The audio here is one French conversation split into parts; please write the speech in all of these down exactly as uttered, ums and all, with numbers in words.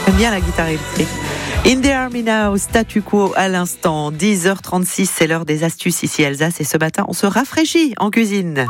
J'aime bien la guitare électrique. In the Army Now, statu quo à l'instant. dix heures trente-six, c'est l'heure des astuces ici Alsace. Et ce matin, on se rafraîchit en cuisine.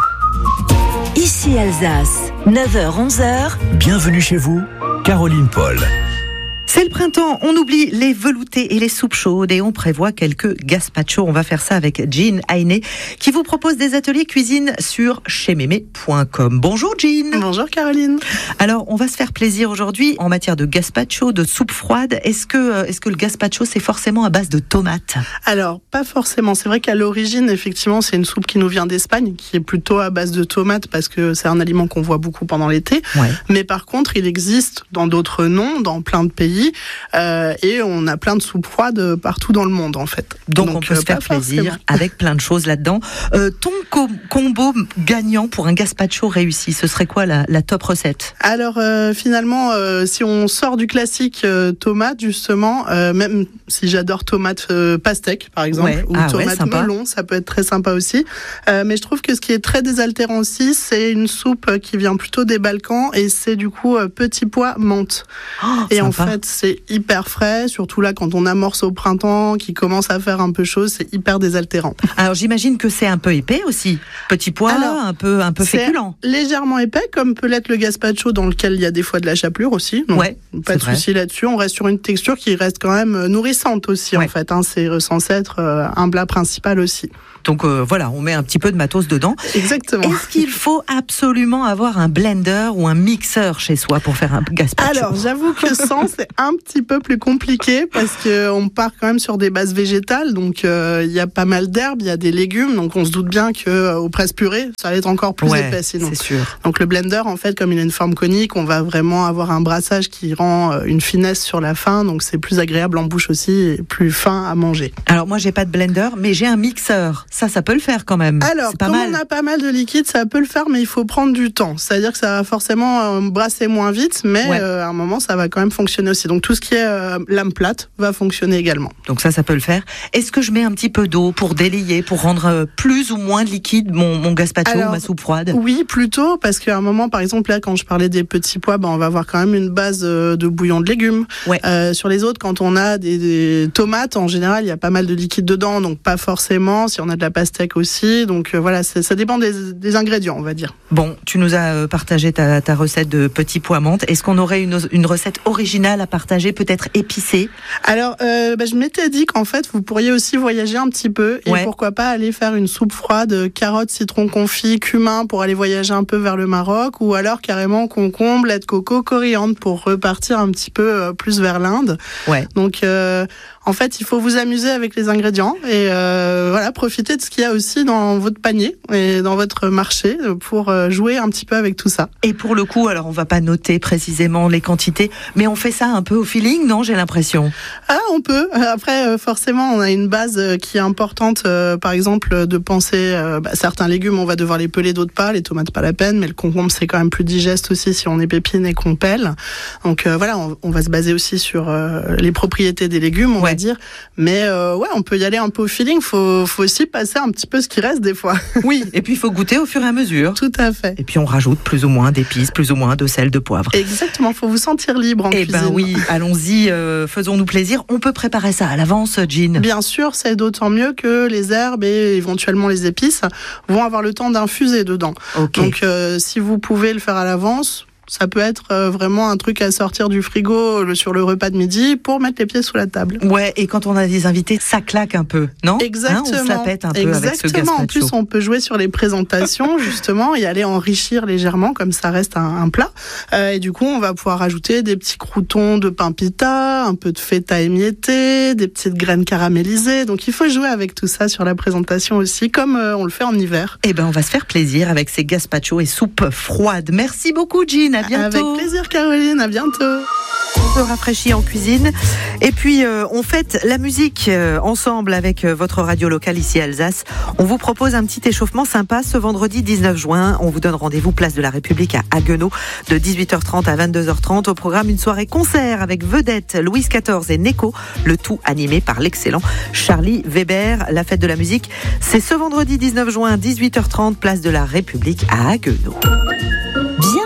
Ici Alsace, neuf heures onze heures. Bienvenue chez vous, Caroline Paul. C'est le printemps, on oublie les veloutés et les soupes chaudes et on prévoit quelques gazpacho. On va faire ça avec Jean Ainé qui vous propose des ateliers cuisine sur chez mémé point com. Bonjour Jean. Bonjour Caroline. Alors on va se faire plaisir aujourd'hui en matière de gazpacho, de soupe froide. Est-ce que, est-ce que le gazpacho c'est forcément à base de tomates ? Alors pas forcément, c'est vrai qu'à l'origine effectivement c'est une soupe qui nous vient d'Espagne, qui est plutôt à base de tomates parce que c'est un aliment qu'on voit beaucoup pendant l'été. Ouais. Mais par contre il existe dans d'autres noms, dans plein de pays. Euh, et on a plein de soupes froides partout dans le monde en fait. Donc, Donc on peut euh, se faire plaisir forcément. avec plein de choses là-dedans. Euh, ton co- combo gagnant pour un gazpacho réussi, ce serait quoi la, la top recette ? Alors euh, finalement, euh, si on sort du classique euh, tomate justement, euh, même si j'adore tomate euh, pastèque par exemple, Ouais. ou Ah ouais, tomate sympa. melon, ça peut être très sympa aussi. Euh, mais je trouve que ce qui est très désaltérant aussi, c'est une soupe qui vient plutôt des Balkans et c'est du coup euh, petits pois menthe. Oh, Et en sympa. fait, c'est hyper frais, surtout là quand on amorce au printemps, qui commence à faire un peu chaud, c'est hyper désaltérant. Alors j'imagine que c'est un peu épais aussi. Petit pois, Alors, un peu, un peu C'est féculent. légèrement épais, comme peut l'être le gazpacho dans lequel il y a des fois de la chapelure aussi. Donc, Ouais, pas c'est de vrai. souci là-dessus. On reste sur une texture qui reste quand même nourrissante aussi Ouais. en fait. Hein. C'est censé être euh, un plat principal aussi. Donc euh, voilà, on met un petit peu de matos dedans. Exactement. Est-ce qu'il faut absolument avoir un blender ou un mixeur chez soi pour faire un gazpacho ? Alors, j'avoue que sans, c'est un petit peu plus compliqué parce que on part quand même sur des bases végétales, donc il euh, y a pas mal d'herbes, il y a des légumes, donc on se doute bien que euh, au presse-purée, ça va être encore plus ouais, épais sinon. c'est sûr. Donc le blender, en fait, comme il a une forme conique, on va vraiment avoir un brassage qui rend euh, une finesse sur la fin, donc c'est plus agréable en bouche aussi et plus fin à manger. Alors moi j'ai pas de blender, mais j'ai un mixeur. Ça, ça peut le faire quand même. Alors, c'est pas comme mal. on a pas mal de liquide, ça peut le faire, mais il faut prendre du temps. C'est-à-dire que ça va forcément euh, brasser moins vite, mais Ouais. euh, à un moment, ça va quand même fonctionner aussi. Donc tout ce qui est euh, lame plate va fonctionner également. Donc ça, ça peut le faire. Est-ce que je mets un petit peu d'eau pour délayer, pour rendre euh, plus ou moins liquide mon, mon gazpacho, Alors, ma soupe froide ? Oui, plutôt, parce qu'à un moment, par exemple, là, quand je parlais des petits pois, ben, on va avoir quand même une base euh, de bouillon de légumes. Ouais. Euh, sur les autres, quand on a des, des tomates, en général, il y a pas mal de liquide dedans, donc pas forcément. Si on a de la pastèque aussi, donc euh, voilà, c'est, ça dépend des, des ingrédients, on va dire. Bon, tu nous as euh, partagé ta, ta recette de petits pois menthe. Est-ce qu'on aurait une, une recette originale à partager, peut-être épicée ? Alors, euh, bah, je m'étais dit qu'en fait, vous pourriez aussi voyager un petit peu et Ouais. pourquoi pas aller faire une soupe froide, euh, carottes, citron confit, cumin pour aller voyager un peu vers le Maroc, ou alors carrément concombre, lait de coco, coriandre pour repartir un petit peu euh, plus vers l'Inde. Ouais. Donc, euh, en fait, il faut vous amuser avec les ingrédients et euh, voilà, profiter de ce qu'il y a aussi dans votre panier et dans votre marché pour euh, jouer un petit peu avec tout ça. Et pour le coup, alors on va pas noter précisément les quantités, mais on fait ça un peu au feeling, non ? J'ai l'impression. Ah, on peut. Après, euh, forcément, on a une base euh, qui est importante. Euh, par exemple, de penser euh, bah, certains légumes, on va devoir les peler, d'autres pas. Les tomates, pas la peine, mais le concombre, c'est quand même plus digeste aussi si on est pépine et qu'on pèle. Donc euh, voilà, on, on va se baser aussi sur euh, les propriétés des légumes, on Ouais. va dire. Mais euh, ouais, on peut y aller un peu au feeling. Faut, faut aussi passer un petit peu ce qui reste des fois. Oui. Et puis il faut goûter au fur et à mesure. Tout à fait. Et puis on rajoute plus ou moins d'épices, plus ou moins de sel, de poivre. Exactement. Faut vous sentir libre en Eh cuisine. ben oui, allons-y, euh, faisons-nous plaisir. On peut préparer ça à l'avance, Jean. Bien sûr, c'est d'autant mieux que les herbes et éventuellement les épices vont avoir le temps d'infuser dedans. Ok. Donc, euh, si vous pouvez le faire à l'avance, ça peut être euh, vraiment un truc à sortir du frigo le, sur le repas de midi pour mettre les pieds sous la table. Ouais, et quand on a des invités, ça claque un peu, non ? Exactement. Hein, on se la pète un peu Exactement. avec ce gazpacho. En plus, on peut jouer sur les présentations justement et aller enrichir légèrement, comme ça reste un, un plat. Euh, et du coup, on va pouvoir ajouter des petits croûtons de pain pita, un peu de feta émiettée, des petites graines caramélisées. Donc, il faut jouer avec tout ça sur la présentation aussi, comme euh, on le fait en hiver. Eh ben, on va se faire plaisir avec ces gazpachos et soupes froides. Merci beaucoup, Jean. À bientôt. Avec plaisir, Caroline. À bientôt. On se rafraîchit en cuisine. Et puis, euh, on fête la musique euh, ensemble avec euh, votre radio locale ici à Alsace. On vous propose un petit échauffement sympa ce vendredi dix-neuf juin. On vous donne rendez-vous place de la République à Haguenau de dix-huit heures trente à vingt-deux heures trente. Au programme, une soirée concert avec Vedette, Louis quatorze et Neko. Le tout animé par l'excellent Charlie Weber. La fête de la musique, c'est ce vendredi dix-neuf juin, dix-huit heures trente, place de la République à Haguenau. Bienvenue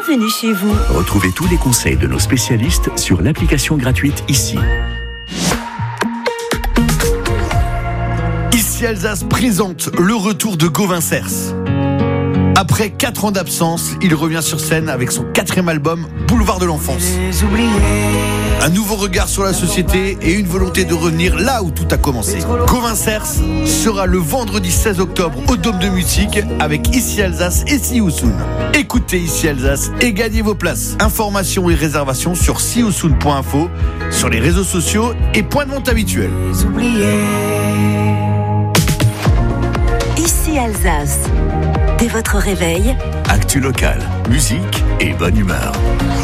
bienvenue chez vous. Retrouvez tous les conseils de nos spécialistes sur l'application gratuite Ici. Ici Alsace présente le retour de Gauvin Cers. Après quatre ans d'absence, il revient sur scène avec son quatrième album, Boulevard de l'enfance. Un nouveau regard sur la société et une volonté de revenir là où tout a commencé. Gauvin Cers sera le vendredi seize octobre au Dôme de Musique avec Ici Alsace et Sioussoun. Écoutez Ici Alsace et gagnez vos places. Informations et réservations sur sioussoun point info, sur les réseaux sociaux et points de vente habituels. Ici Alsace. Dès votre réveil, Actu local, musique et bonne humeur.